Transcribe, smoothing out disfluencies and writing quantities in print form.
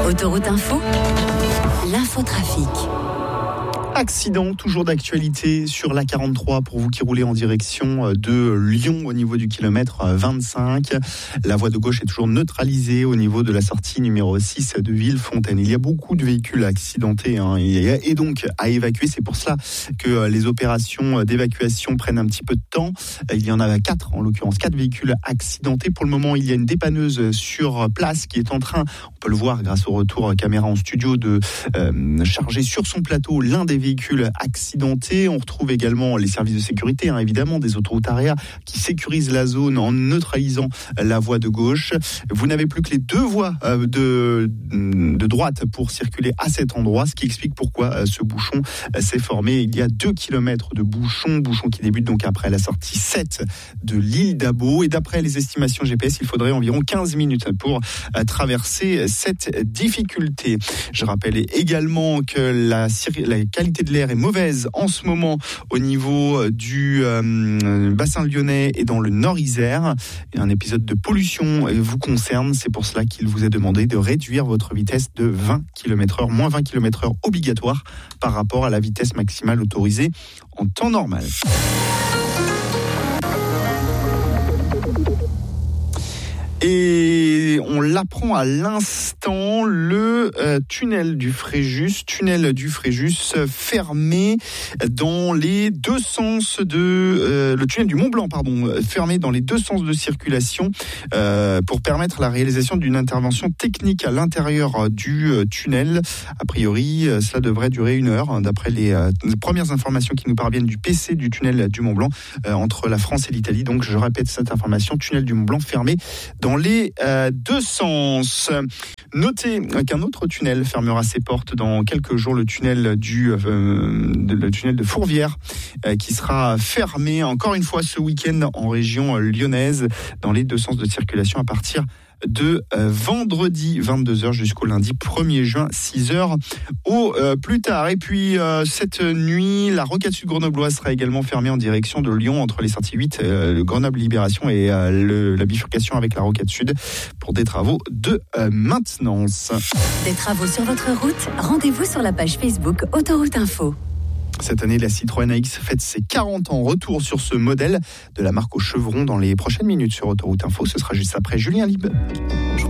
Autoroute Info, l'infotrafic. Accident, toujours d'actualité sur la 43 pour vous qui roulez en direction de Lyon au niveau du kilomètre 25. La voie de gauche est toujours neutralisée au niveau de la sortie numéro 6 de Villefontaine. Il y a beaucoup de véhicules accidentés et donc à évacuer. C'est pour cela que les opérations d'évacuation prennent un petit peu de temps. Il y en a 4 en l'occurrence, 4 véhicules accidentés. Pour le moment, il y a une dépanneuse sur place qui est en train, on peut le voir grâce au retour caméra en studio, de charger sur son plateau l'un des véhicules accidentés. On retrouve également les services de sécurité, évidemment, des autoroutes AREA qui sécurisent la zone en neutralisant la voie de gauche. Vous n'avez plus que les 2 voies de droite pour circuler à cet endroit, ce qui explique pourquoi ce bouchon s'est formé. Il y a 2 km de bouchon qui débute donc après la sortie 7 de l'île d'Abo. Et d'après les estimations GPS, il faudrait environ 15 minutes pour traverser cette difficulté. Je rappelle également que la qualité de l'air est mauvaise en ce moment au niveau du bassin lyonnais et dans le Nord Isère. Et un épisode de pollution vous concerne. C'est pour cela qu'il vous est demandé de réduire votre vitesse de 20 km/h, moins 20 km/h obligatoire par rapport à la vitesse maximale autorisée en temps normal. Et on l'apprend à l'instant, le tunnel du Fréjus fermé dans les deux sens le tunnel du Mont-Blanc, fermé dans les 2 sens de circulation pour permettre la réalisation d'une intervention technique à l'intérieur du tunnel. A priori, cela devrait durer 1 heure, d'après les premières informations qui nous parviennent du PC du tunnel du Mont-Blanc entre la France et l'Italie. Donc je répète cette information, tunnel du Mont-Blanc fermé dans les 2 sens. Notez qu'un autre tunnel fermera ses portes dans quelques jours, le tunnel de Fourvière, qui sera fermé encore une fois ce week-end en région lyonnaise dans les 2 sens de circulation à partir de vendredi 22h jusqu'au lundi 1er juin 6h au plus tard. Et puis cette nuit, la rocade sud grenobloise sera également fermée en direction de Lyon entre les sorties 8, Grenoble Libération et la bifurcation avec la rocade sud pour des travaux de maintenance. Des travaux sur votre route? Rendez-vous sur la page Facebook Autoroute Info. Cette année, la Citroën AX fête ses 40 ans. Retour sur ce modèle de la marque au chevron dans les prochaines minutes sur Autoroute Info. Ce sera juste après Julien Lieb.